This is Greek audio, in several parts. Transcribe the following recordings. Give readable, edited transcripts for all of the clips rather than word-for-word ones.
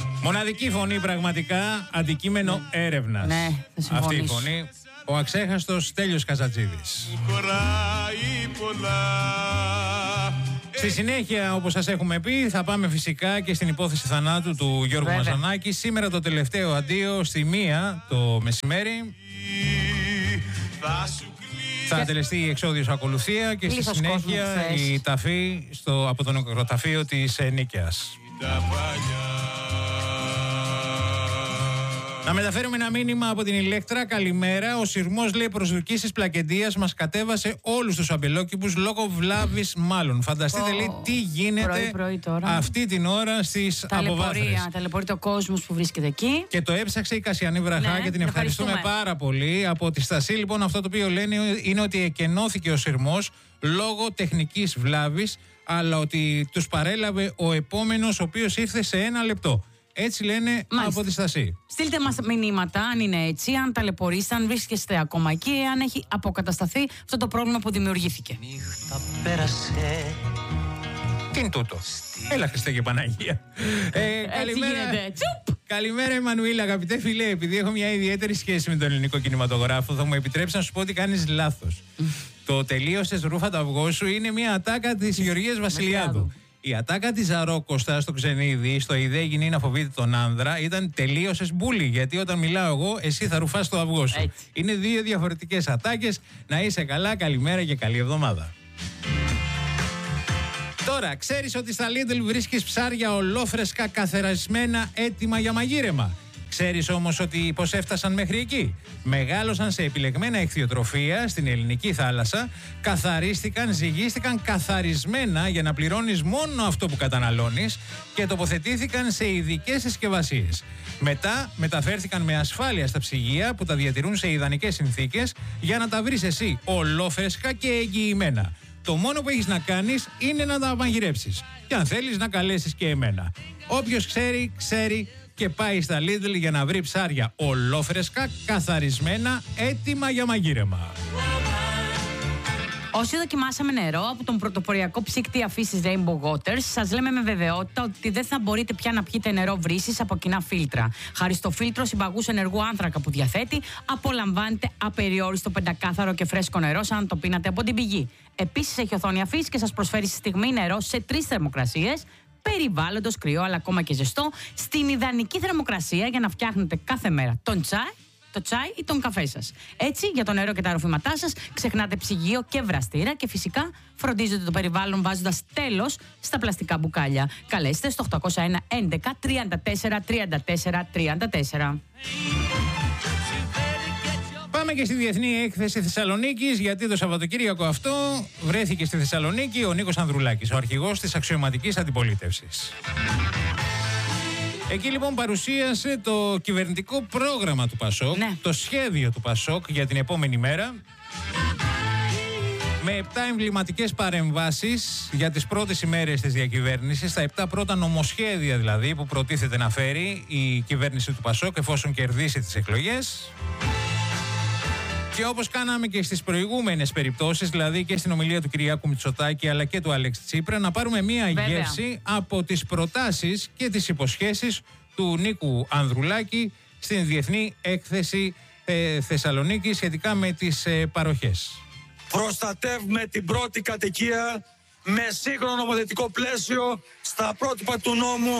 Μοναδική φωνή πραγματικά, αντικείμενο έρευνας. Ναι, θα συμφωνήσω. Αυτή η φωνή, ο αξέχαστος Τέλειος Καζατζίδης. Στη συνέχεια, όπως σας έχουμε πει, θα πάμε φυσικά και στην υπόθεση θανάτου του Γιώργου Μαζανάκη. Σήμερα το τελευταίο αντίο στη 1 το μεσημέρι. Θα τελεστεί η εξόδιος ακολουθία και στη συνέχεια η ταφή από το νεκροταφείο της Νίκαιας. Να μεταφέρουμε ένα μήνυμα από την Ηλέκτρα. Καλημέρα. Ο σειρμός, λέει, προσδοκήσεις Πλακεντίας μας κατέβασε όλους τους αμπελόκηπους λόγω βλάβης μάλλον. Φανταστείτε, λέει, τι γίνεται πρωί τώρα, αυτή την ώρα στις Αποβάθρες. Ταλαιπωρείται ο κόσμος που βρίσκεται εκεί. Και το έψαξε η Κασιανή Βραχά και την ευχαριστούμε πάρα πολύ. Από τη Στασή, λοιπόν, αυτό το οποίο λένε είναι ότι εκενώθηκε ο σειρμός λόγω τεχνικής βλάβης, αλλά ότι τους παρέλαβε ο επόμενος, ο οποίος ήρθε σε 1 λεπτό. Έτσι λένε. Μάλιστα. Από τη Στασή. Στείλτε μας μηνύματα αν είναι έτσι, αν ταλαιπωρήσετε, αν βρίσκεστε ακόμα εκεί, αν έχει αποκατασταθεί αυτό το πρόβλημα που δημιουργήθηκε. Νύχτα πέρασε. Τι είναι τούτο? Έλα, Χριστέ και Παναγία. Καλημέρα. Καλημέρα, Εμμανουήλ, αγαπητέ φιλέ. Επειδή έχω μια ιδιαίτερη σχέση με τον ελληνικό κινηματογράφο, θα μου επιτρέψει να σου πω ότι κάνεις λάθος. Το τελείωσες ρούφα το αυγό σου είναι μια ατάκα της Γεωργίας Βασιλιάδου. Η ατάκα της Ζαρόκοστα στο Ξενίδι, στο «Ιδέ γυνή να φοβείται τον άνδρα», ήταν τελείωσες μπούλι. Γιατί όταν μιλάω εγώ, εσύ θα ρουφάς το αυγό σου. Έτσι. Είναι 2 διαφορετικές ατάκες. Να είσαι καλά, καλημέρα και καλή εβδομάδα. Τώρα, ξέρεις ότι στα Lidl βρίσκεις ψάρια ολόφρεσκα, καθαρισμένα, έτοιμα για μαγείρεμα. Ξέρεις όμως ότι πώς έφτασαν μέχρι εκεί? Μεγάλωσαν σε επιλεγμένα ηχθειοτροφία στην ελληνική θάλασσα, καθαρίστηκαν, ζυγίστηκαν καθαρισμένα για να πληρώνεις μόνο αυτό που καταναλώνεις και τοποθετήθηκαν σε ειδικές συσκευασίες. Μετά μεταφέρθηκαν με ασφάλεια στα ψυγεία που τα διατηρούν σε ιδανικές συνθήκες για να τα βρεις εσύ ολόφρεσκα και εγγυημένα. Το μόνο που έχεις να κάνεις είναι να τα μαγειρέψεις. Και αν θέλεις να καλέσεις και εμένα. Όποιος ξέρει, ξέρει. Και πάει στα Lidl για να βρει ψάρια ολόφρεσκα, καθαρισμένα, έτοιμα για μαγείρεμα. Όσοι δοκιμάσαμε νερό από τον πρωτοποριακό ψύκτη αφήσης Rainbow Waters, σας λέμε με βεβαιότητα ότι δεν θα μπορείτε πια να πιείτε νερό βρύσης από κοινά φίλτρα. Χάρη στο φίλτρο συμπαγούς ενεργού άνθρακα που διαθέτει, απολαμβάνετε απεριόριστο πεντακάθαρο και φρέσκο νερό σαν να το πίνατε από την πηγή. Επίσης έχει οθόνη αφής και σας προσφέρει στη στιγμή νερό σε 3 θερμοκρασίες. Περιβάλλοντος κρυό αλλά ακόμα και ζεστό, στην ιδανική θερμοκρασία για να φτιάχνετε κάθε μέρα το τσάι ή τον καφέ σας. Έτσι, για το νερό και τα ροφήματά σας, ξεχνάτε ψυγείο και βραστήρα και φυσικά φροντίζετε το περιβάλλον βάζοντας τέλος στα πλαστικά μπουκάλια. Καλέστε στο 801 11 34 34 34. Πάμε και στη Διεθνή Έκθεση Θεσσαλονίκης, γιατί το Σαββατοκύριακο αυτό βρέθηκε στη Θεσσαλονίκη ο Νίκος Ανδρουλάκης, ο αρχηγός της αξιωματικής αντιπολίτευσης. Εκεί λοιπόν παρουσίασε το κυβερνητικό πρόγραμμα του ΠΑΣΟΚ, το σχέδιο του ΠΑΣΟΚ για την επόμενη μέρα, με 7 εμβληματικές παρεμβάσεις για τις πρώτες ημέρες της διακυβέρνησης, τα 7 πρώτα νομοσχέδια δηλαδή που προτίθεται να φέρει η κυβέρνηση του ΠΑΣΟΚ εφόσον κερδίσει τις εκλογές. Και όπως κάναμε και στις προηγούμενες περιπτώσεις, δηλαδή και στην ομιλία του Κυριάκου Μητσοτάκη αλλά και του Αλέξη Τσίπρα, να πάρουμε μία γεύση από τις προτάσεις και τις υποσχέσεις του Νίκου Ανδρουλάκη στην Διεθνή Έκθεση Θεσσαλονίκη σχετικά με τις παροχές. Προστατεύουμε την πρώτη κατοικία με σύγχρονο νομοθετικό πλαίσιο στα πρότυπα του νόμου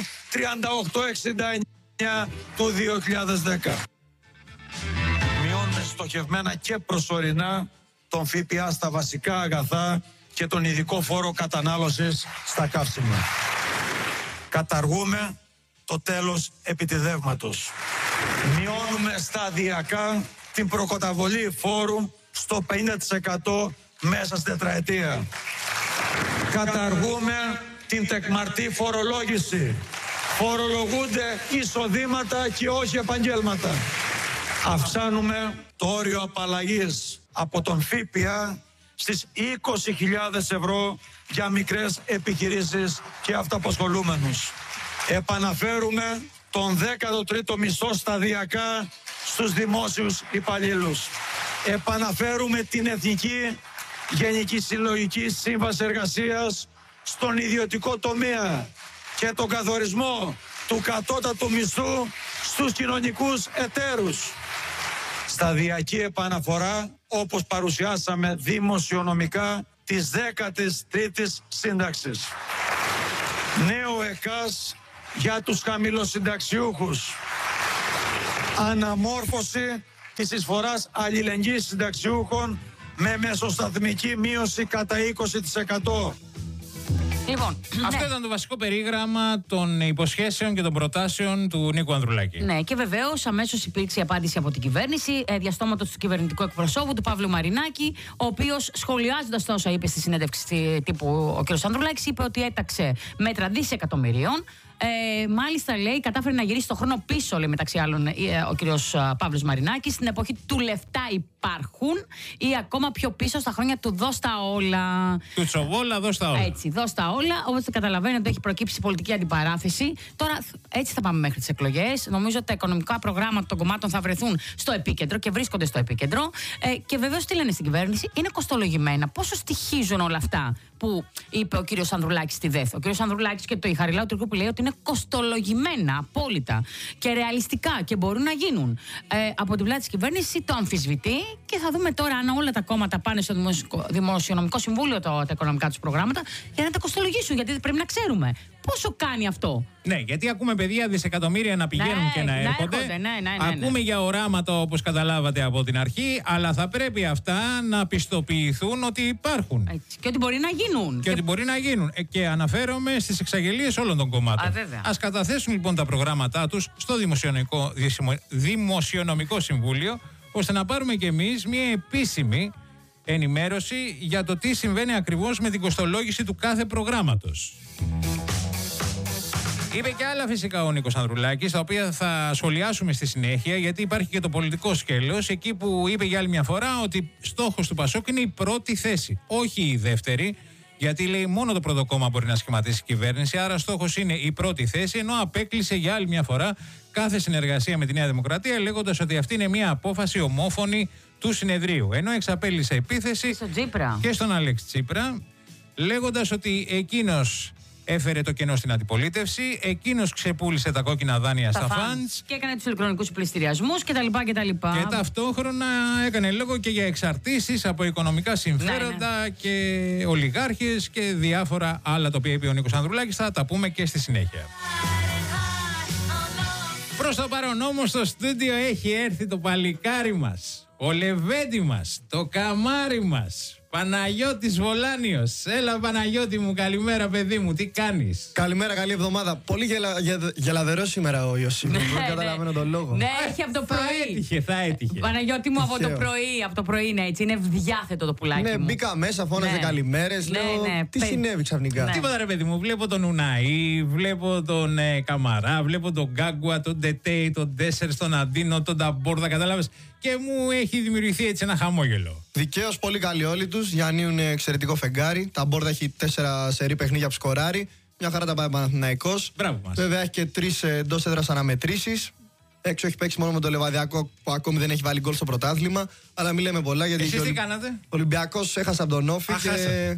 3869 του 2010. Μειώνουμε στοχευμένα και προσωρινά τον ΦΠΑ στα βασικά αγαθά και τον ειδικό φόρο κατανάλωσης στα καύσιμα. Καταργούμε το τέλος επιτιδεύματος. Μειώνουμε σταδιακά την προκαταβολή φόρου στο 50% μέσα στην τετραετία. Καταργούμε την τεκμαρτή φορολόγηση. Φορολογούνται εισοδήματα και όχι επαγγέλματα. Αυξάνουμε το όριο απαλλαγής από τον ΦΠΑ στις 20.000 ευρώ για μικρές επιχειρήσεις και αυτοαπασχολούμενους. Επαναφέρουμε τον 13ο μισθό σταδιακά στους δημόσιους υπαλλήλους. Επαναφέρουμε την Εθνική Γενική Συλλογική Σύμβαση Εργασίας στον ιδιωτικό τομέα και τον καθορισμό του κατώτατου μισθού στους κοινωνικούς εταίρους. Σταδιακή επαναφορά, όπως παρουσιάσαμε δημοσιονομικά, της 13ης σύνταξης. Νέο ΕΚΑΣ για τους χαμηλοσυνταξιούχους. Αναμόρφωση της εισφοράς αλληλεγγύης συνταξιούχων με μεσοσταθμική μείωση κατά 20%. Λοιπόν, αυτό ήταν το βασικό περίγραμμα των υποσχέσεων και των προτάσεων του Νίκου Ανδρουλάκη. Ναι, και βεβαίως αμέσως υπήρξε η απάντηση από την κυβέρνηση, διαστόματος του κυβερνητικού εκπροσώπου, του Παύλου Μαρινάκη, ο οποίος, σχολιάζοντας τα όσα είπε στη συνέντευξη τύπου ο κ. Ανδρουλάκης, είπε ότι έταξε μέτρα δισεκατομμυρίων. Μάλιστα, λέει, κατάφερε να γυρίσει το χρόνο πίσω, λέει, μεταξύ άλλων ο κύριος Παύλος Μαρινάκης, στην εποχή του λεφτά υπάρχουν ή ακόμα πιο πίσω στα χρόνια του δώσ' τα όλα. Του Τσοβόλα, δώσ' τα όλα. Έτσι, δώσ' τα όλα. Όπως καταλαβαίνετε, έχει προκύψει πολιτική αντιπαράθεση. Τώρα, έτσι θα πάμε μέχρι τις εκλογές. Νομίζω ότι τα οικονομικά προγράμματα των κομμάτων θα βρεθούν στο επίκεντρο και βρίσκονται στο επίκεντρο. Και βεβαίως, τι λένε στην κυβέρνηση, είναι κοστολογημένα. Πόσο στοιχίζουν όλα αυτά που είπε ο κύριος Ανδρουλάκης στη ΔΕΘ. Ο κύριος Ανδρουλάκης και το η Χαριλάου Τουρκούπη λέει ότι είναι κοστολογημένα, απόλυτα και ρεαλιστικά και μπορούν να γίνουν. Από την πλάτη της κυβέρνησης το αμφισβητεί και θα δούμε τώρα αν όλα τα κόμματα πάνε στο Δημοσιονομικό Συμβούλιο τα οικονομικά τους προγράμματα για να τα κοστολογήσουν. Γιατί πρέπει να ξέρουμε πόσο κάνει αυτό. Ναι, γιατί ακούμε παιδιά δισεκατομμύρια να πηγαίνουν και να έρχονται. Ακούμε για οράματα, όπως καταλάβατε από την αρχή, αλλά θα πρέπει αυτά να πιστοποιηθούν ότι υπάρχουν. Έτσι. Και ότι μπορεί να γίνουν. Και ότι μπορεί να γίνουν. Και αναφέρομαι στις εξαγγελίες όλων των κομμάτων. Ας καταθέσουν λοιπόν τα προγράμματά τους στο Δημοσιονομικό Συμβούλιο, ώστε να πάρουμε κι εμείς μια επίσημη ενημέρωση για το τι συμβαίνει ακριβώς με την κοστολόγηση του κάθε προγράμματος. Είπε και άλλα φυσικά ο Νίκος Ανδρουλάκης, τα οποία θα σχολιάσουμε στη συνέχεια, γιατί υπάρχει και το πολιτικό σκέλος, εκεί που είπε για άλλη μια φορά ότι στόχος του Πασόκ είναι η πρώτη θέση, όχι η δεύτερη, γιατί λέει μόνο το πρώτο κόμμα μπορεί να σχηματίσει κυβέρνηση, άρα στόχος είναι η πρώτη θέση, ενώ απέκλεισε για άλλη μια φορά κάθε συνεργασία με τη Νέα Δημοκρατία, λέγοντας ότι αυτή είναι μια απόφαση ομόφωνη του συνεδρίου. Ενώ εξαπέλυσε επίθεση και στον Αλέξη Τσίπρα, λέγοντας ότι εκείνος έφερε το κενό στην αντιπολίτευση, εκείνος ξεπούλησε τα κόκκινα δάνεια στα φαντς και έκανε τους ηλεκτρονικούς πληστηριασμούς κτλ. Και ταυτόχρονα έκανε λόγο και για εξαρτήσεις από οικονομικά συμφέροντα και ολιγάρχες και διάφορα άλλα τα οποία είπε ο Νίκος Ανδρουλάκης. Θα τα πούμε και στη συνέχεια. Προς το παρόν όμως στο στούντιο έχει έρθει το παλικάρι μας, ο Λεβέντη μας, το καμάρι μας, Παναγιώτης Βολάνιος. Έλα Παναγιώτη μου, καλημέρα παιδί μου, τι κάνεις? Καλημέρα, καλή εβδομάδα. Πολύ γελαδερός σήμερα ο Ιωσήφ. Δεν καταλαβαίνω τον λόγο. Ναι, έχει από το πρωί. Θα έτυχε. Παναγιώτη μου, από το πρωί είναι έτσι. Είναι διάθετο το πουλάκι. Ναι, μπήκα μέσα, φώναζε καλημέρες. Λέω, τι συνέβη ξαφνικά? Τίποτα ρε παιδί μου, βλέπω τον Ουναή, βλέπω τον Καμαρά, βλέπω τον Γκάγκουα, τον Ντετέι, τον Ντέσσερ, τον Αντίνο, τον Ταμπόρδα, κατάλαβες? Και μου έχει δημιουργηθεί έτσι ένα χαμόγελο. Δικαίως, πολύ καλοί όλοι τους. Γιάννη είναι εξαιρετικό φεγγάρι. Τα Μπόρδα έχει 4 σερί παιχνίδια που σκοράρει. Μια χαρά τα πάει ο Παναθηναϊκός. Μπράβο μας. Βέβαια έχει και 3 εντός έδρας αναμετρήσεις. Έξω έχει παίξει μόνο με το Λεβαδιακό που ακόμη δεν έχει βάλει γκολ στο πρωτάθλημα. Αλλά μην λέμε πολλά γιατί. Εσείς τι κάνατε? Ο Ολυμπιακός έχασε από τον Όφη και.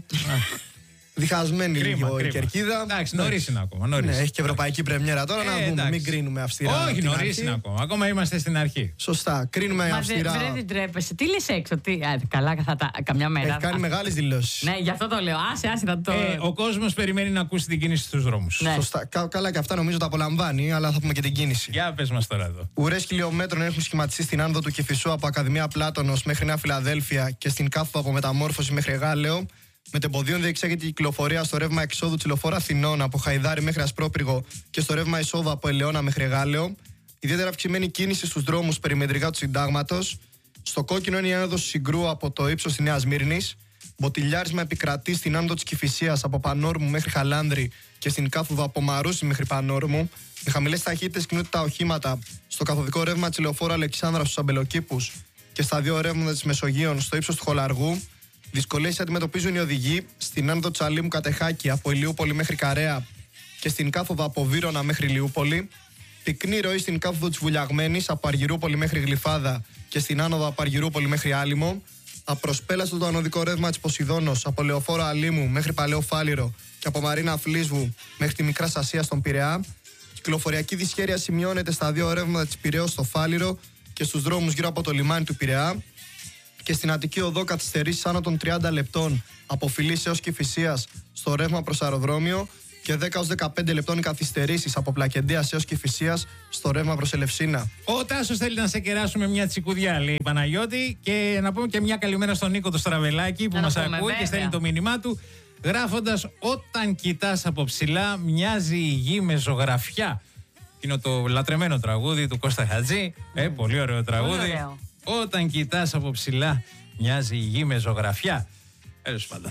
Διχασμένη λίγο η κερκίδα. Εντάξει, νωρίς είναι ακόμα. Νωρίς. Ναι, έχει και ευρωπαϊκή πρεμιέρα τώρα. Να δούμε, μην κρίνουμε αυστηρά. Όχι, νωρίς είναι ακόμα. Ακόμα είμαστε στην αρχή. Σωστά, κρίνουμε αυστηρά. Δεν τρέπεσαι. Τι λες έξω, καλά, καμιά μέρα. Έχει κάνει μεγάλες δηλώσεις. Ναι, γι' αυτό το λέω. Άσε, θα το. Ο κόσμος περιμένει να ακούσει την κίνηση στους δρόμους. Ναι. Σωστά. Καλά και αυτά νομίζω τα απολαμβάνει, αλλά θα πούμε και την κίνηση. Για πες μας τώρα εδώ. Ουρές χιλιόμετρων έχουν σχηματιστεί στην άνοδο του Κηφισού από Ακαδημία Πλάτωνος μέχρι Νέα Φιλαδέλφια και στην Κάφο από Μεταμόρφωση μέχρι Γάλεο. Μετεμποδίων διεξάγεται η κυκλοφορία στο ρεύμα εξόδου της λεωφόρου Αθηνών από Χαϊδάρι μέχρι Ασπρόπυργο και στο ρεύμα εισόδου από Ελαιώνα μέχρι Γάλεο. Ιδιαίτερα αυξημένη κίνηση στους δρόμους περιμετρικά του Συντάγματος. Στο κόκκινο είναι η άνοδος Συγκρού από το ύψος της Νέας Μύρνης. Μποτιλιάρισμα επικρατεί στην άνοδο της Κηφισίας από Πανόρμου μέχρι Χαλάνδρη και στην κάθοδο από Μαρούσι μέχρι Πανόρμου. Με χαμηλές ταχύτητες κινούνται τα οχήματα στο καθοδικό ρεύμα της λεωφόρου Αλεξάνδρα στους Αμπελοκήπους και στα δύο ρεύματα της Μεσογείων στο ύψος του Χολαργού. Δυσκολίες αντιμετωπίζουν οι οδηγοί στην άνοδο Τσαλίμου Κατεχάκη από Ηλιούπολη μέχρι Καρέα και στην κάθοδο από Βύρωνα μέχρι Ηλιούπολη. Πυκνή ροή στην κάθοδο της Βουλιαγμένης από Αργυρούπολη μέχρι Γλυφάδα και στην άνοδο από Αργυρούπολη μέχρι Άλυμο. Απροσπέλαστο το ανωδικό ρεύμα της Ποσειδώνος από Λεωφόρο Αλήμου μέχρι Παλαιό Φάληρο και από Μαρίνα Φλίσβου μέχρι τη Μικρά Σασία στον Πειραιά. Κυκλοφοριακή δυσχέρεια σημειώνεται στα δύο ρεύματα της Πειραιώς στο Φάληρο και στους δρόμους γύρω από το λιμάνι του Πειραιά. Και στην Αττική Οδό καθυστερήσεις άνω των 30 λεπτών από Φιλής έως Κηφισίας στο ρεύμα προς αεροδρόμιο και 10 έως 15 λεπτών οι καθυστερήσεις από Πλακεντίας έως Κηφισίας στο ρεύμα προς Ελευσίνα. Ο Τάσος θέλει να σε κεράσουμε μια τσικουδιά, λέει Παναγιώτη, και να πούμε και μια καλημέρα στον Νίκο το Στραβελάκη που μας ακούει και στέλνει το μήνυμά του γράφοντας: όταν κοιτάς από ψηλά μοιάζει η γη με ζωγραφιά. Είναι το λατρεμένο τραγούδι του Κώστα Χατζή. Πολύ ωραίο τραγούδι. Πολύ ωραίο. Όταν κοιτάς από ψηλά μοιάζει η γη με ζωγραφιά. Τέλος πάντων.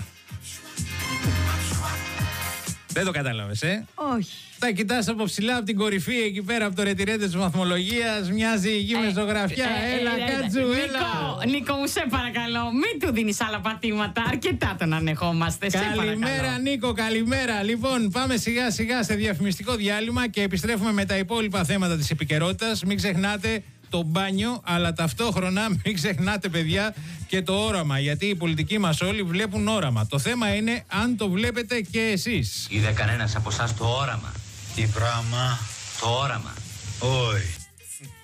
Δεν το κατάλαβες, Όχι. Τα κοιτάς από ψηλά, από την κορυφή, εκεί πέρα, από το ρετυρέτε της βαθμολογίας, μοιάζει η γη με ζωγραφιά. Έλα, Κάτζου, έλα. Νίκο, μου σε παρακαλώ, μην του δίνεις άλλα πατήματα. Αρκετά τον ανεχόμαστε. Καλημέρα, Νίκο, καλημέρα. Λοιπόν, πάμε σιγά σιγά σε διαφημιστικό διάλειμμα και επιστρέφουμε με τα υπόλοιπα θέματα της επικαιρότητας. Μην ξεχνάτε το μπάνιο, αλλά ταυτόχρονα μην ξεχνάτε, παιδιά, και το όραμα, γιατί οι πολιτικοί μας όλοι βλέπουν όραμα. Το θέμα είναι αν το βλέπετε και εσείς. Είδε κανένας από εσάς το όραμα? Τι πράγμα? Το όραμα. Όχι.